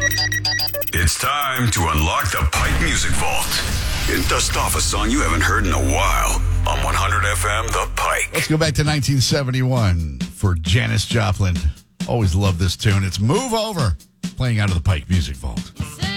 It's time to unlock the Pike Music Vault and dust off a song you haven't heard in a while on 100 FM The Pike. Let's go back to 1971 for Janis Joplin. Always love this tune. It's Move Over, playing out of the Pike Music Vault.